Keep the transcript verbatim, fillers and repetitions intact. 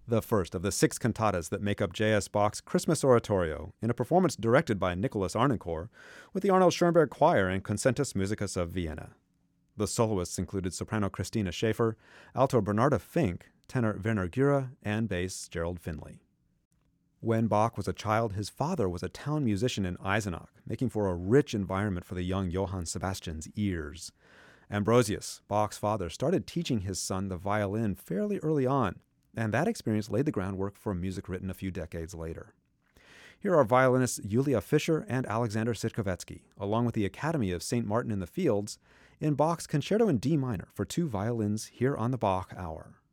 the first of the six cantatas that make up J S. Bach's Christmas Oratorio, in a performance directed by Nicholas Arnoncourt, with the Arnold Schoenberg Choir and Concertus Musicus of Vienna. The soloists included soprano Christina Schaefer, alto Bernarda Fink, tenor Werner Gura, and bass Gerald Finley. When Bach was a child, his father was a town musician in Eisenach, making for a rich environment for the young Johann Sebastian's ears. Ambrosius, Bach's father, started teaching his son the violin fairly early on, and that experience laid the groundwork for music written a few decades later. Here are violinists Julia Fischer and Alexander Sitkovetsky, along with the Academy of Saint Martin in the Fields, in Bach's Concerto in D minor for two violins here on the Bach Hour.